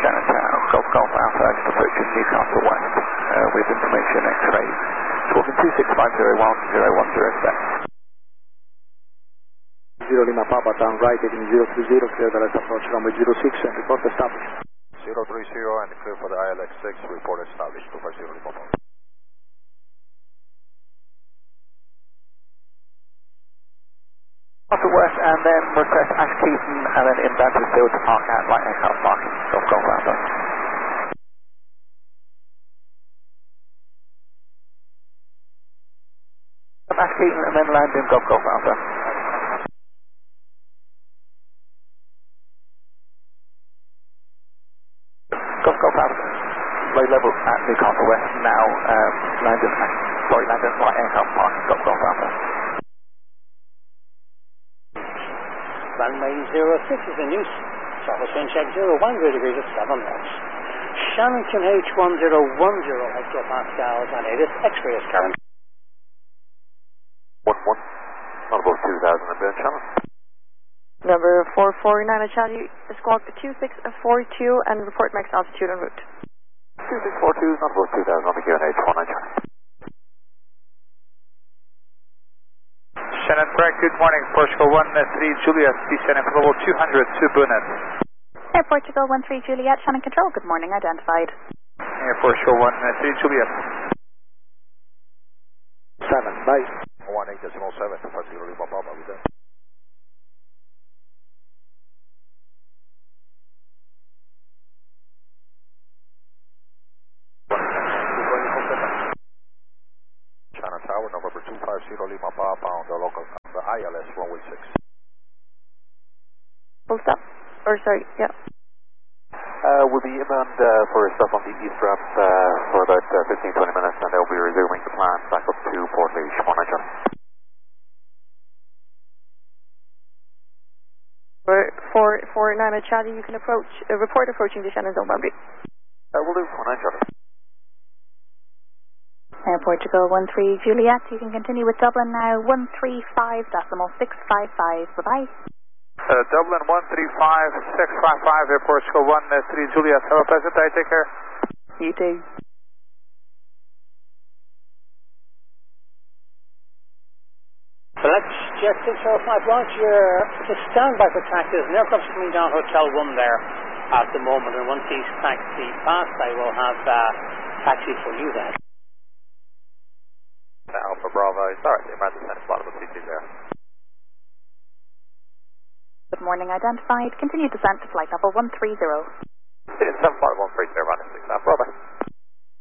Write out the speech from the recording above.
Shannon Tower, Golf Golf Alpha, just approaching Newcastle West, with information X-rays. Talking 26501010 set. 0 Lima Papa, down right, heading 030, clear the left approach runway 06 and report established. 030 and clear for the ILX6, report established, 250 Lima Papa. Off the west and then request Ash Keaton and then inbound to the field to park at light aircraft parking, Golf Golf Alpha. Ash Keaton and then land in Golf Golf Alpha. Golf Golf Alpha, low level at Newcastle West, now land in light aircraft parking, Golf Golf Alpha. Runway 06 is in use. Surface wind check 010 degrees at 7 knots. Shannington H1010 hectopascals and it is X-ray is current. 11, not above 2,000 and Ben Shannon. Number 449 at Charlie, squawk to 2642 and report max altitude en route. 2642, not above 2,000 on the QNH 19 Charlie. Shannon Frank, good morning. Portugal 13 Juliet, descending for level 200 to Buenos. Air Portugal 13 Juliet, Shannon Control, good morning, identified. Air Portugal 13 Juliet. 7, bye. 18.7, 250 Lima Papa, with that. Shannon Tower, November 250 Lima Papa on the local, the ILS runway 6. Full stop. Or sorry, yeah. We'll be inbound for a stop on the east ramp for about 15-20 minutes and they'll be resuming the plan back up to Port Leash, 19 Charlie. 449 at Charlie, you can approach, report approaching the Shannon Zone boundary. We'll do 19 Charlie. Air Portugal 13 Juliet, you can continue with Dublin now, 135.655, bye-bye. Dublin 135655, Air Portugal 13 Juliet, have a pleasant day, take care. You too. Select Jet 605 launch, you're to stand by for taxis, and aircraft's coming down Hotel 1 there at the moment, and once these taxi pass, I will have taxi for you then. Alpha Bravo, sorry, the American Senate bottom of CT there. Good morning, identified. Continue descent to flight level 130. It's 75130, running 6 Bravo.